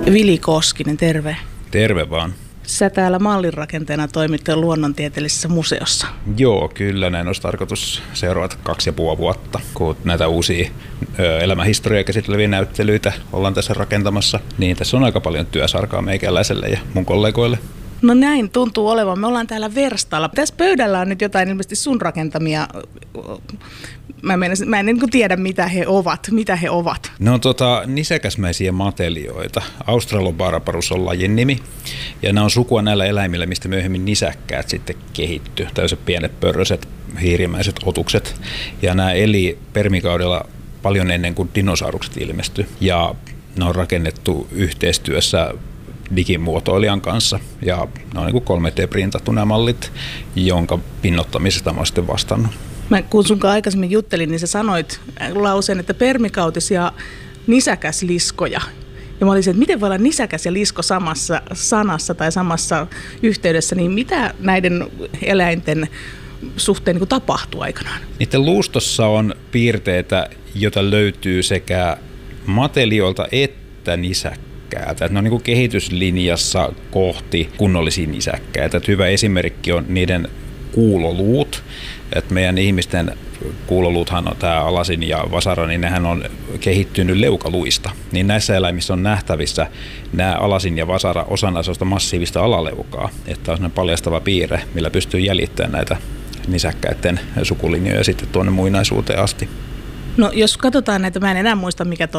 Vili Koskinen, terve. Terve vaan. Sä täällä mallinrakenteena toimit luonnontieteellisessä museossa. Joo, kyllä näin olisi tarkoitus seuraavat 2,5 vuotta, kun näitä uusia elämänhistoriaa käsitteleviä näyttelyitä ollaan tässä rakentamassa. Niin tässä on aika paljon työsarkaa meikäläiselle ja mun kollegoille. No näin tuntuu olevan. Me ollaan täällä verstalla. Tässä pöydällä on nyt jotain ilmeisesti sun rakentamia. Mä en niin kuin tiedä, mitä he ovat. Ne on nisäkäsmäisiä matelioita. Australobarbarus on lajin nimi. Ja nämä on sukua näillä eläimillä, mistä myöhemmin nisäkkäät sitten kehittyy. Tällaiset pienet pörröiset, hiirimäiset otukset. Ja nämä eli permikaudella paljon ennen kuin dinosaurukset ilmestyi. Ja ne on rakennettu yhteistyössä digimuotoilijan kanssa, ja ne on niin kuin 3D-printattu nämä mallit, jonka pinnottamisesta mä oon sitten vastannut. Kun sun kanssa aikaisemmin juttelin, niin sä sanoit lauseen, että permikautisia nisäkäsliskoja. Ja mä olisin, että miten voi olla nisäkäs ja lisko samassa sanassa tai samassa yhteydessä, niin mitä näiden eläinten suhteen niin tapahtuu aikanaan? Niiden luustossa on piirteitä, joita löytyy sekä matelioilta että nisäkkäiltä. Ne on niin kuin kehityslinjassa kohti kunnollisia nisäkkäitä. Hyvä esimerkki on niiden kuuloluut. Että meidän ihmisten kuuloluuthan on tämä alasin ja vasara, niin nehän on kehittynyt leukaluista. Niin näissä eläimissä on nähtävissä nämä alasin ja vasara osana sellaista massiivista alaleukaa. Että on sellainen paljastava piirre, millä pystyy jäljittämään näitä nisäkkäiden sukulinjoja sitten tuonne muinaisuuteen asti. No jos katsotaan näitä, mä en enää muista mikä